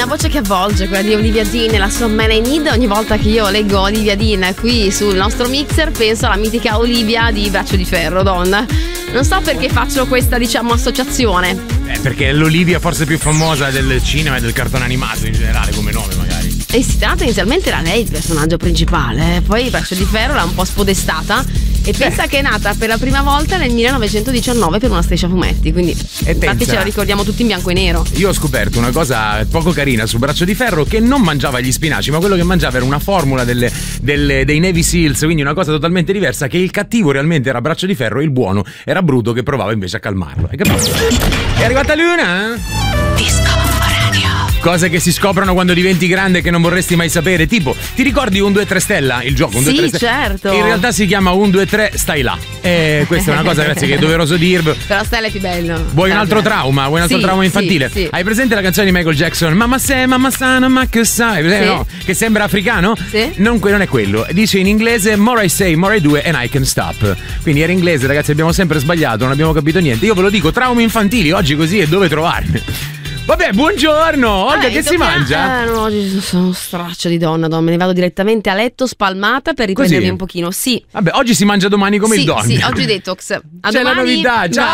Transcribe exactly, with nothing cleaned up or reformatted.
Una voce che avvolge, quella di Olivia Dean e la sua Man I Need. Ogni volta che io leggo Olivia Dean qui sul nostro mixer penso alla mitica Olivia di Braccio di Ferro, donna. Non so perché faccio questa, diciamo, associazione. Eh, perché è l'Olivia forse più famosa del cinema e del cartone animato in generale come nome, magari. E si tratta inizialmente era lei il personaggio principale, eh. Poi Braccio di Ferro l'ha un po' spodestata e pensa eh. che è nata per la prima volta nel millenovecentodiciannove per una striscia fumetti, quindi e infatti pensa, ce la ricordiamo tutti in bianco e nero. Io ho scoperto una cosa poco carina su Braccio di Ferro, che non mangiava gli spinaci, ma quello che mangiava era una formula delle, delle, dei Navy Seals, quindi una cosa totalmente diversa, che il cattivo realmente era Braccio di Ferro e il buono era Bruto che provava invece a calmarlo. Hai capito? È arrivata Luna? Disco Radio. Cose che si scoprono quando diventi grande e che non vorresti mai sapere. Tipo, ti ricordi un due tre stella? Il gioco un due tre Sì, stella? certo. In realtà si chiama un due tre stai là. E questa è una cosa, ragazzi, che è doveroso dirvi. Però Stella è più bello. Vuoi un altro trauma? Vuoi un altro sì, trauma infantile? Sì, sì. Hai presente la canzone di Michael Jackson? Mamma se, mamma sana, ma che sai? Sì. No, che sembra africano? Sì. Non, non è quello. Dice in inglese more I say, more I do and I can stop. Quindi era inglese, ragazzi, abbiamo sempre sbagliato, non abbiamo capito niente. Io ve lo dico, traumi infantili, oggi così e dove trovarne? Vabbè, buongiorno! Olga, eh, che si tocca... mangia? Eh, no, oggi sono uno straccio di donna, donna. Me ne vado direttamente a letto spalmata per riprendermi Così? un pochino. Sì. Vabbè, oggi si mangia domani come sì, il donne. Sì, oggi detox. A C'è domani... la novità, ciao!